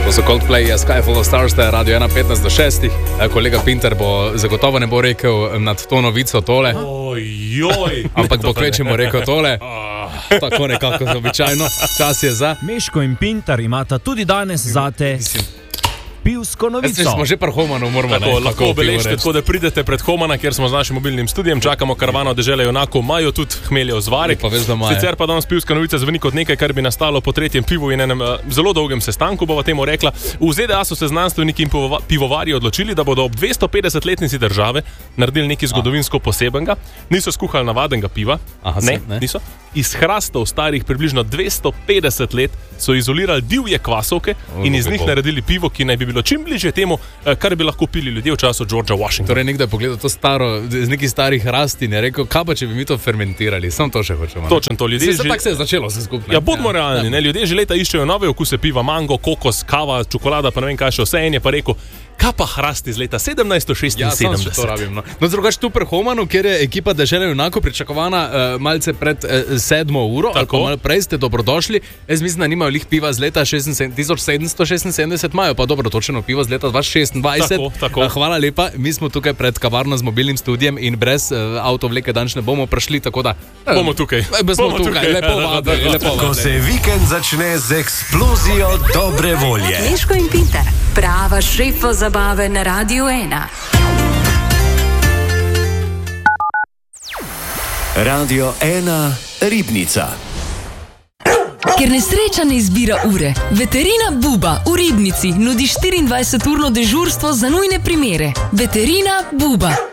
To so Coldplay, Sky Full of Stars, Radio 1, 15 do 6. Kolega Pinter bo zagotovo ne bo rekel nad to novico tole. Ampak bo kvečemo rekel tole. Tako nekako običajno. Čas je za... Meško in Pinter imata tudi danes zate... pivsko novico. Smo že pri Homanu, moramo lahko obeležite, tako da pridete pred Homana, kjer smo z našim mobilnim studijem, čakamo karavano dežele junakov, imajo tudi hmeljev zvarek. Sicer pa danes pivska novica zveni kot nekaj, kar bi nastalo po tretjem pivu in enem zelo dolgem sestanku, bova temu rekla. V ZDA so se znanstveniki in pivovarji odločili, da bodo ob 250-letnici države naredili nekaj zgodovinsko posebenega. Niso skuhali navadenega piva, niso. Iz hrastov starih približno 250 let so izolirali divje kvasovke in iz njih naredili pivo, ki naj bi bilo čim bližje temu, kar bi lahko pili ljudje v času Georgea Washingtona. Torej nekdaj pogledal to staro, z nekih starih rasti in je rekel, kaj pa če bi mi to fermentirali, samo to še hočemo. Točno to, ljudje tako se je začelo vse skupaj. Ja, bodimo realni, ne, ljudje že leta iščejo nove okuse piva, mango, kokos, kava, čokolada, pa ne vem kaj še vse, en je pa rekel, kaj pa hrast iz leta 1776. Ja, sam še to rabim, no. No, drugač tu pri Homanu, kjer je ekipa dežele junakov pričakovana malce pred 7 uro, ali pa malo prej ste dobrodošli. Jaz mislim, da nimajo lih piva z leta 1776, imajo pa dobro točeno pivo z leta 2026. Tako. Hvala lepa, mi smo tukaj pred kavarno z mobilnim studijem in brez avtovleke danes ne bomo prišli, tako da... Bomo tukaj. Bomo tukaj. Lepo vabili. Ko se vikend začne z eksplozijo dobre volje. Meško in Pinter, prava šefa zabave na Radio 1. Radio 1 Ribnica. Ker nesreča ne izbira ure, Veterina Buba v Ribnici nudi 24-urno dežurstvo za nujne primere. Veterina Buba.